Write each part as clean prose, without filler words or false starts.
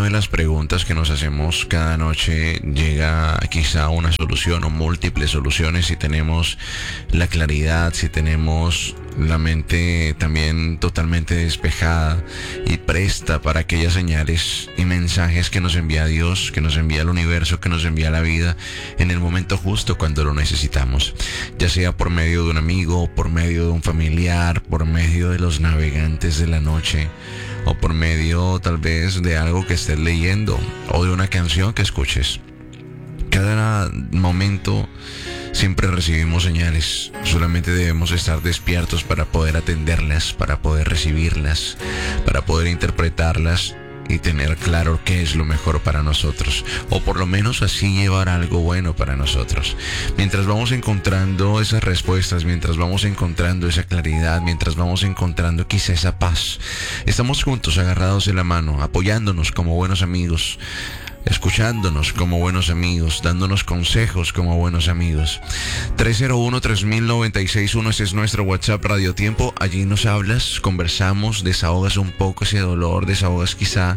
medio de las preguntas que nos hacemos cada noche llega quizá una solución o múltiples soluciones si tenemos la claridad, si tenemos la mente también totalmente despejada y presta para aquellas señales y mensajes que nos envía Dios, que nos envía el universo, que nos envía la vida en el momento justo cuando lo necesitamos, ya sea por medio de un amigo, por medio de un familiar, por medio de los navegantes de la noche, o por medio tal vez de algo que estés leyendo o de una canción que escuches. Cada momento siempre recibimos señales, solamente debemos estar despiertos para poder atenderlas, para poder recibirlas, para poder interpretarlas y tener claro qué es lo mejor para nosotros, o por lo menos así llevar algo bueno para nosotros. Mientras vamos encontrando esas respuestas, mientras vamos encontrando esa claridad, mientras vamos encontrando quizá esa paz, estamos juntos, agarrados de la mano, apoyándonos como buenos amigos, escuchándonos como buenos amigos, dándonos consejos como buenos amigos. 301-3096-1, ese es nuestro WhatsApp Radio Tiempo. Allí nos hablas, conversamos, desahogas un poco ese dolor, desahogas quizá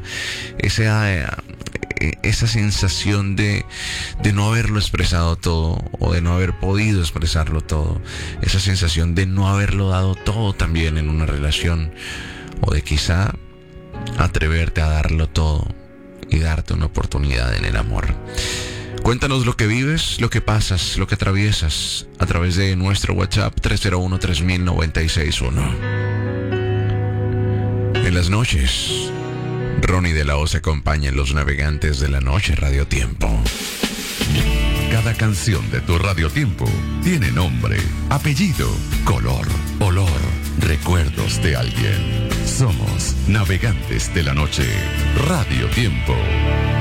esa sensación de no haberlo expresado todo, o de no haber podido expresarlo todo, esa sensación de no haberlo dado todo también en una relación, o de quizá atreverte a darlo todo y darte una oportunidad en el amor. Cuéntanos lo que vives, lo que pasas, lo que atraviesas a través de nuestro WhatsApp 301-3096-1. En las noches, Ronnie de la O se acompaña en Los Navegantes de la Noche Radio Tiempo. Cada canción de tu Radio Tiempo tiene nombre, apellido, color, olor, recuerdos de alguien. Somos Navegantes de la Noche Radio Tiempo.